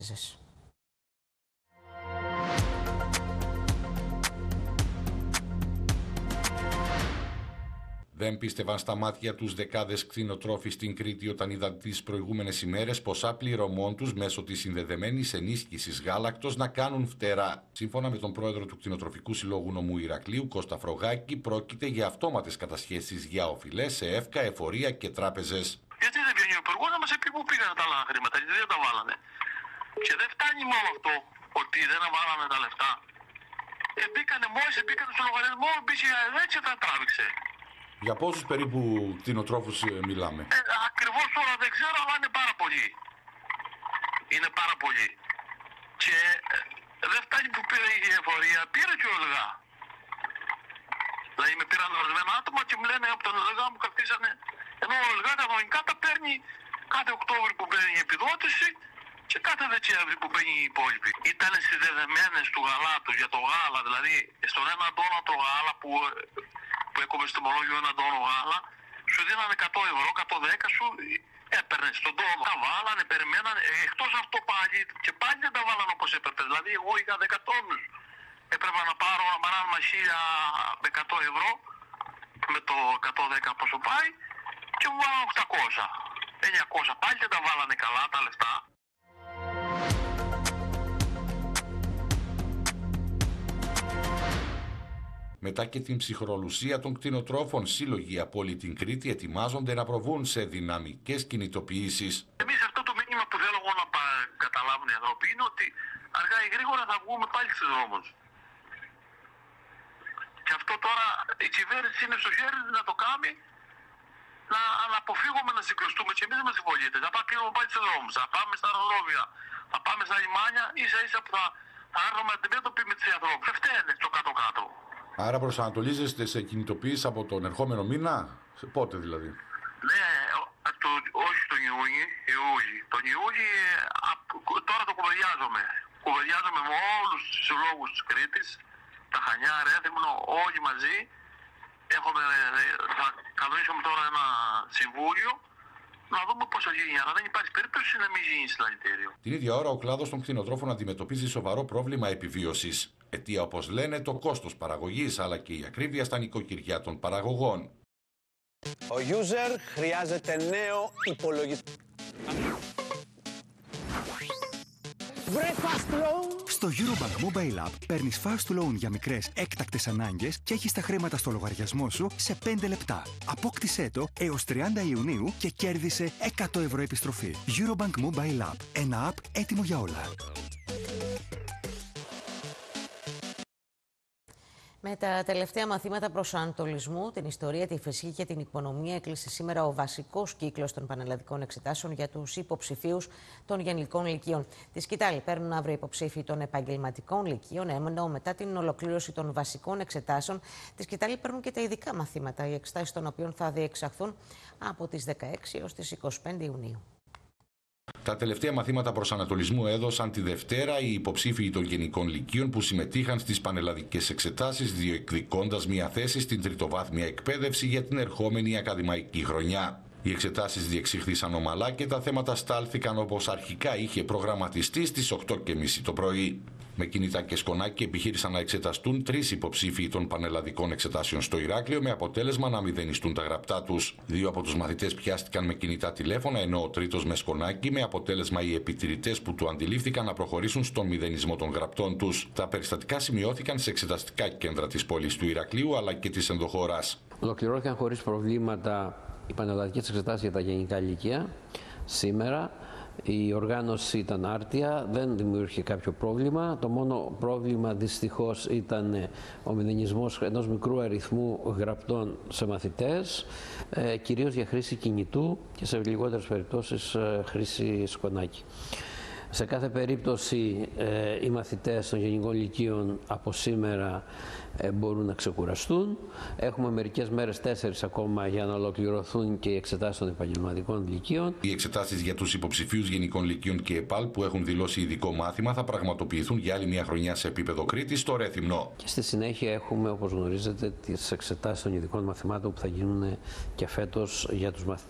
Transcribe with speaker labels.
Speaker 1: Δεν πίστευαν στα μάτια τους δεκάδες κτηνοτρόφοι στην Κρήτη όταν είδαν τις προηγούμενες ημέρες ποσά πληρωμών τους μέσω της συνδεδεμένης ενίσχυσης γάλακτος να κάνουν φτερά. Σύμφωνα με τον πρόεδρο του Κτηνοτροφικού Συλλόγου Νομού Ηρακλείου, Κώστα Φρογάκη, πρόκειται για αυτόματες κατασχέσεις για οφειλές σε ΕΦΚΑ, εφορία και τράπεζες.
Speaker 2: Γιατί δεν βγαίνει ο υπουργός να μας πει πού πήγαν τα άλλα χρήματα, γιατί δεν τα βάλανε. Και δεν φτάνει μόνο αυτό ότι δεν βάλανε τα λεφτά. Μόλις μπήκανε στο λογαριασμό, μπήκε έτσι τα τράβηξε.
Speaker 1: Για πόσους περίπου κτηνοτρόφους μιλάμε?
Speaker 2: Ακριβώς τώρα δεν ξέρω, αλλά είναι πάρα πολλοί. Είναι πάρα πολλοί. Και δεν φτάνει που πήρε η εφορία, πήρε και ο ΕΛΓΑ. Δηλαδή με πήραν ορισμένα άτομα και μου λένε από τον ΕΛΓΑ μου κρατήσανε. Ενώ ο ΕΛΓΑ κανονικά τα παίρνει κάθε Οκτώβρη που παίρνει η επιδότηση και κάθε Δεκέμβρη που παίρνει η υπόλοιπη. Ήταν συνδεδεμένες του γαλάτου για το γάλα, δηλαδή στον ένα τόνο το γάλα που έκοβε στο μολόγιο ένα τόνο γάλα, σου δίνανε 100 ευρώ, 110 σου έπαιρνε στον τόνο. Τα βάλανε, περιμένανε, εκτός αυτό πάλι και πάλι δεν τα βάλανε όπως έπρεπε. Δηλαδή εγώ είχα 10 τόνους. Έπρεπε να πάρω ένα παράδειγμα 1.100 ευρώ με το 110 πόσο πάει και μου βάλανε 800. 900 πάλι δεν τα βάλανε καλά τα λεφτά.
Speaker 1: Μετά και την ψυχρολουσία των κτηνοτρόφων, σύλλογοι από όλη την Κρήτη ετοιμάζονται να προβούν σε δυναμικές κινητοποιήσεις.
Speaker 2: Εμείς αυτό το μήνυμα που θέλω εγώ να καταλάβουν οι άνθρωποι είναι ότι αργά ή γρήγορα θα βγούμε πάλι στους δρόμους. Και αυτό τώρα η κυβέρνηση είναι στο χέρι να το κάνει, να αποφύγουμε να συγκρουστούμε και εμείς με τις πολίτες. Θα πάμε πάλι στους δρόμους, θα πάμε στα αεροδρόμια, θα πάμε στα λιμάνια, ίσα ίσα που θα έρθουμε αντιμέτωποι με τους ανθρώπους. Δεν φταίνε στο κάτω-κάτω.
Speaker 1: Άρα προσανατολίζεστε σε κινητοποίηση από τον ερχόμενο μήνα, πότε δηλαδή?
Speaker 2: Ναι, όχι τον Ιούλη. Τον Ιούλη τώρα το κουβεντιάζομαι. Κουβεντιάζομαι με όλους τους συλλόγους της Κρήτης, τα Χανιά, Ρέθυμνο, όλοι μαζί. Θα κανονίσουμε τώρα ένα συμβούλιο να δούμε πώς θα γίνει. Αλλά δεν υπάρχει περίπτωση να μην γίνει συλλαλητήριο.
Speaker 1: Την ίδια ώρα ο κλάδος των κτηνοτρόφων αντιμετωπίζει σοβαρό πρόβλημα επιβίωσης. Αιτία, όπως λένε, το κόστος παραγωγής αλλά και η ακρίβεια στα νοικοκυριά των παραγωγών.
Speaker 3: Ο user χρειάζεται νέο υπολογιστή. Βρε fast loan!
Speaker 4: Στο Eurobank Mobile App παίρνεις fast loan για μικρές έκτακτες ανάγκες και έχεις τα χρήματα στο λογαριασμό σου σε 5 λεπτά. Απόκτησέ το έως 30 Ιουνίου και κέρδισε 100 ευρώ επιστροφή. Eurobank Mobile App. Ένα app έτοιμο για όλα.
Speaker 5: Με τα τελευταία μαθήματα προσανατολισμού, την ιστορία, τη φυσική και την οικονομία, έκλεισε σήμερα ο βασικός κύκλος των πανελλαδικών εξετάσεων για τους υποψηφίους των γενικών λυκείων. Τη σκητάλη παίρνουν αύριο υποψήφοι των επαγγελματικών λυκείων, ενώ μετά την ολοκλήρωση των βασικών εξετάσεων, τη σκητάλη παίρνουν και τα ειδικά μαθήματα, οι εξετάσεις των οποίων θα διεξαχθούν από τις 16 έως τις 25 Ιουνίου.
Speaker 1: Τα τελευταία μαθήματα προσανατολισμού έδωσαν τη Δευτέρα οι υποψήφοι των γενικών λυκείων που συμμετείχαν στις πανελλαδικές εξετάσεις, διεκδικώντας μια θέση στην τριτοβάθμια εκπαίδευση για την ερχόμενη ακαδημαϊκή χρονιά. Οι εξετάσεις διεξήχθησαν ομαλά και τα θέματα στάλθηκαν όπως αρχικά είχε προγραμματιστεί στις 8:30 το πρωί. Με κινητά και σκονάκι επιχείρησαν να εξεταστούν 3 υποψήφοι των πανελλαδικών εξετάσεων στο Ηράκλειο, με αποτέλεσμα να μηδενιστούν τα γραπτά τους. 2 από τους μαθητές πιάστηκαν με κινητά τηλέφωνα, ενώ ο τρίτος με σκονάκι, με αποτέλεσμα οι επιτηρητές που του αντιλήφθηκαν να προχωρήσουν στον μηδενισμό των γραπτών τους. Τα περιστατικά σημειώθηκαν σε εξεταστικά κέντρα της πόλης του Ηρακλείου αλλά και της ενδοχώρας.
Speaker 6: Ολοκληρώθηκαν χωρίς προβλήματα οι πανελλαδικές εξετάσεις για τα γενικά λύκεια σήμερα. Η οργάνωση ήταν άρτια, δεν δημιούργησε κάποιο πρόβλημα. Το μόνο πρόβλημα δυστυχώς ήταν ο μηδενισμός ενός μικρού αριθμού γραπτών σε μαθητές, κυρίως για χρήση κινητού και σε λιγότερες περιπτώσεις χρήση σκονάκι. Σε κάθε περίπτωση οι μαθητές των γενικών λυκείων από σήμερα μπορούν να ξεκουραστούν. Έχουμε μερικές μέρες, 4 ακόμα, για να ολοκληρωθούν και οι εξετάσεις των επαγγελματικών λυκείων.
Speaker 1: Οι εξετάσεις για τους υποψηφίους γενικών λυκείων και ΕΠΑΛ που έχουν δηλώσει ειδικό μάθημα θα πραγματοποιηθούν για άλλη μια χρονιά σε επίπεδο Κρήτης στο Ρέθυμνο.
Speaker 6: Και στη συνέχεια έχουμε, όπως γνωρίζετε, τις εξετάσεις των ειδικών μαθημάτων που θα γίνουν και φέτος για τους μαθητές